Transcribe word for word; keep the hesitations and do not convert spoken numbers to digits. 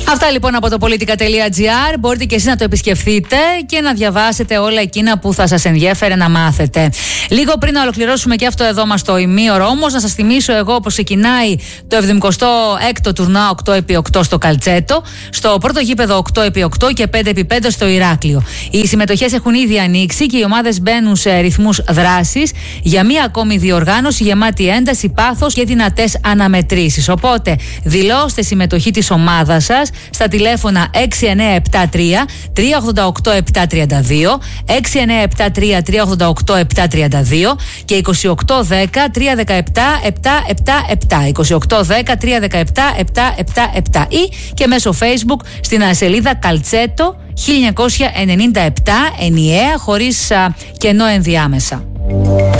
Αυτά λοιπόν από το politica.gr. Μπορείτε και εσείς να το επισκεφθείτε και να διαβάσετε όλα εκείνα που θα σας ενδιέφερε να μάθετε. Λίγο πριν να ολοκληρώσουμε και αυτό εδώ μας το ημίωρο, όμως, να σας θυμίσω εγώ πως ξεκινάει το εβδομηκοστό έκτο τουρνουά οκτώ επί οκτώ στο Καλτσέτο, στο πρώτο γήπεδο οκτώ επί οκτώ και πέντε επί πέντε στο Ηράκλειο. Οι συμμετοχές έχουν ήδη ανοίξει και οι ομάδες μπαίνουν σε ρυθμούς δράσης για μία ακόμη διοργάνωση γεμάτη ένταση, πάθος και δυνατές αναμετρήσεις. Οπότε δηλώστε συμμετοχή της ομάδας σας στα τηλέφωνα έξι εννιά επτά τρία τρία ογδόντα οκτώ επτά τριάντα δύο, έξι εννιά επτά τρία τρία ογδόντα οκτώ επτά τριάντα δύο και είκοσι οκτώ δέκα τρία δεκαεπτά επτά επτά επτά, είκοσι οκτώ δέκα τρία δεκαεπτά επτά επτά επτά ή και μέσω Facebook στην σελίδα Καλτσέτο χίλια εννιακόσια ενενήντα επτά, ενιαία, χωρίς α, κενό ενδιάμεσα.